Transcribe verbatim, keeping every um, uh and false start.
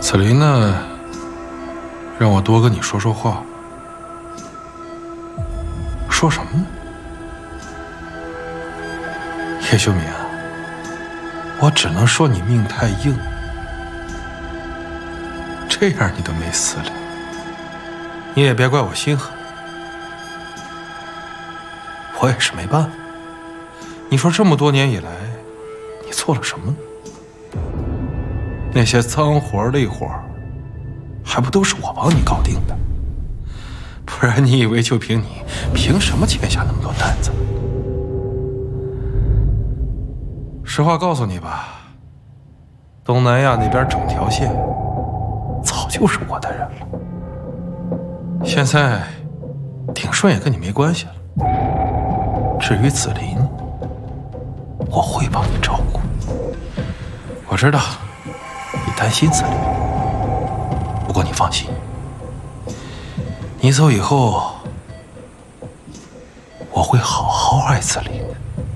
子林呢，让我多跟你说说话。说什么呢？叶修敏啊，我只能说你命太硬，这样你都没死了，你也别怪我心狠，我也是没办法。你说这么多年以来，你做了什么呢？那些脏活累活，还不都是我帮你搞定的？不然你以为就凭你，凭什么欠下那么多担子？实话告诉你吧，东南亚那边整条线，早就是我的人了。现在挺顺也跟你没关系了。至于紫林，我会帮你照顾。我知道你担心紫林，不过你放心，你走以后，我会好好爱紫林的。